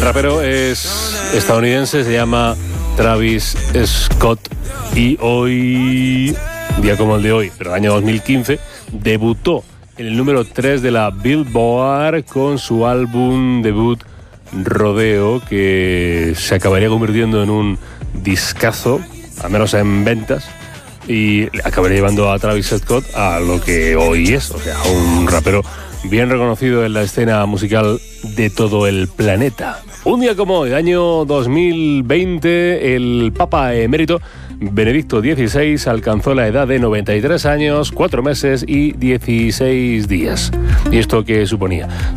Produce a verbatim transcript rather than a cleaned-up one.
rapero es estadounidense, se llama Travis Scott y hoy, día como el de hoy, pero año dos mil quince, debutó en el número tres de la Billboard con su álbum debut Rodeo, que se acabaría convirtiendo en un discazo, al menos en ventas, y acabaría llevando a Travis Scott a lo que hoy es, o sea, un rapero bien reconocido en la escena musical de todo el planeta. Un día como hoy, año dos mil veinte, el Papa Emérito Benedicto dieciséis alcanzó la edad de noventa y tres años, cuatro meses y dieciséis días. ¿Y esto qué suponía?